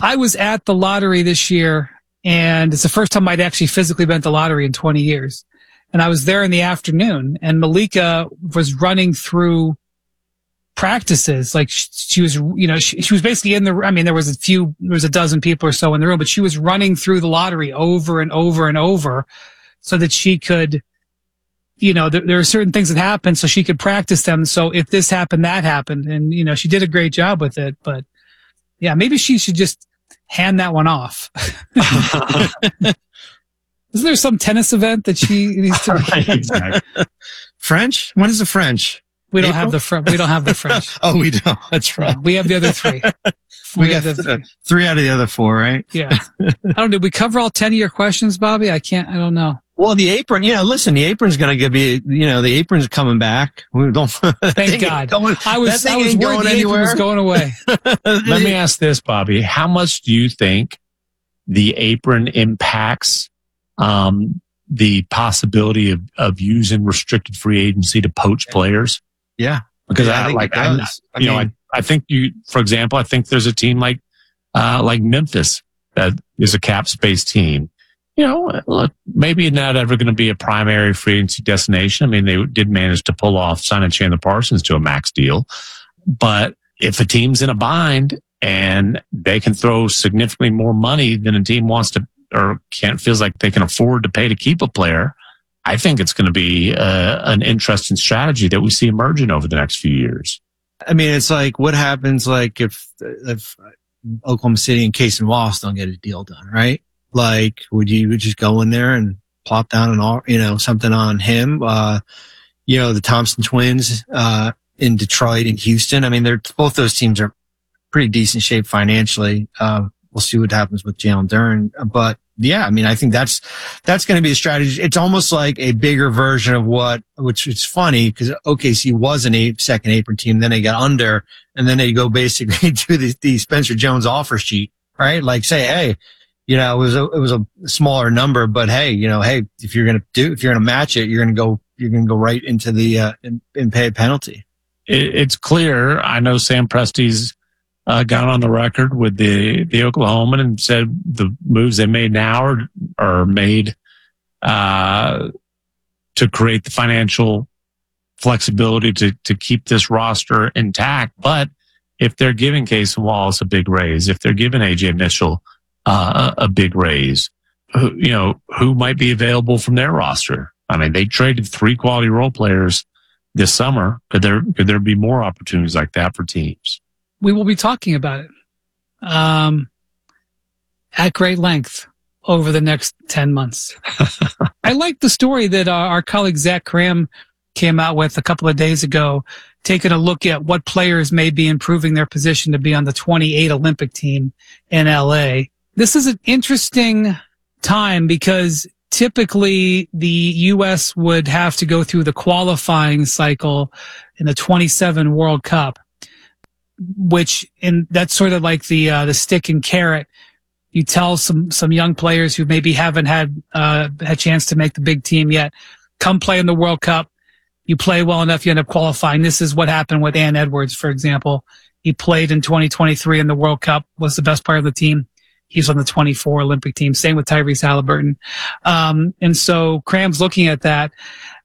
I was at the lottery this year, and it's the first time I'd actually physically been at the lottery in 20 years. And I was there in the afternoon, and Malika was running through practices. Like she was, she was basically in the, I mean, there was a dozen people or so in the room, but she was running through the lottery over and over and over so that she could, there are certain things that happen so she could practice them. So if this happened, that happened. And, she did a great job with it, but yeah, maybe she should just hand that one off. Isn't there some tennis event that she needs to? Right, exactly. French? When is the French? We don't have the French. We don't have the French. Oh, we don't. That's right. We have the other three. We got 3 out of the other 4, right? Yeah. I don't know. Did we cover all 10 of your questions, Bobby? I don't know. Well, the apron, listen, the apron's going to give you, the apron's coming back. We don't. Thank God. I was worried the apron was going away. Let me ask this, Bobby. How much do you think the apron impacts the possibility of using restricted free agency to poach players? Yeah, because I think for example, I think there's a team like Memphis that is a cap space team. Look, maybe not ever going to be a primary free agency destination. I mean, they did manage to pull off signing Chandler Parsons to a max deal, but if a team's in a bind and they can throw significantly more money than a team wants to or feels like they can afford to pay to keep a player, I think it's going to be an interesting strategy that we see emerging over the next few years. I mean, it's like, what happens like if Oklahoma City and Casey Wallace don't get a deal done, right? Like, would you just go in there and plop down something on him? The Thompson twins in Detroit and Houston. I mean, both those teams are pretty decent shape financially. We'll see what happens with Jalen Duren, but yeah, I mean, I think that's going to be a strategy. It's almost like a bigger version of which is funny because OKC was an second apron team, then they got under, and then they go basically to the Spencer Jones offer sheet, right? Like say, hey, it was a smaller number, but hey, if you're going to match it, you're going to go right into the, and pay a penalty. It's clear. I know Sam Presti's got on the record with the Oklahoman and said the moves they made now are made to create the financial flexibility to keep this roster intact. But if they're giving Casey Wallace a big raise, if they're giving AJ Mitchell a big raise, who might be available from their roster? I mean, they traded 3 quality role players this summer. Could there be more opportunities like that for teams? We will be talking about it at great length over the next 10 months. I like the story that our colleague Zach Cram came out with a couple of days ago, taking a look at what players may be improving their position to be on the 28 Olympic team in LA. This is an interesting time because typically the U.S. would have to go through the qualifying cycle in the 27 World Cup, that's sort of like the stick and carrot. You tell some young players who maybe haven't had a chance to make the big team yet, come play in the World Cup. You play well enough, you end up qualifying. This is what happened with Ann Edwards, for example. He played in 2023 in the World Cup, was the best player of the team. He's on the 24 Olympic team. Same with Tyrese Halliburton. And so Cram's looking at that.